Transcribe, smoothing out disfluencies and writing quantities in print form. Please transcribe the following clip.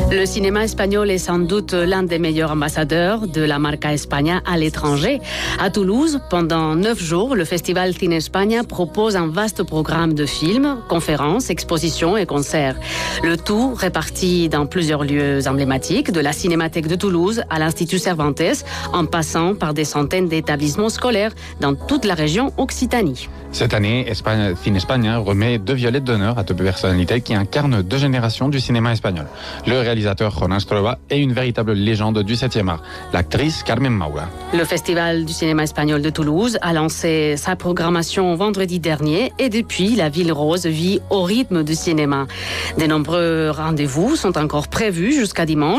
Le cinéma espagnol est sans doute l'un des meilleurs ambassadeurs de la marca España à l'étranger. À Toulouse, pendant 9 jours, le festival Cine España propose un vaste programme de films, conférences, expositions et concerts. Le tout réparti dans plusieurs lieux emblématiques, de la Cinémathèque de Toulouse à l'Institut Cervantes, en passant par des centaines d'établissements scolaires dans toute la région Occitanie. Cette année, Cine España remet 2 violettes d'honneur à 2 personnalités qui incarnent 2 générations du cinéma espagnol. Le réalisateur Juan Astorga est une véritable légende du 7e art, l'actrice Carmen Maura. Le Festival du cinéma espagnol de Toulouse a lancé sa programmation vendredi dernier et depuis, la ville rose vit au rythme du cinéma. De nombreux rendez-vous sont encore prévus jusqu'à dimanche.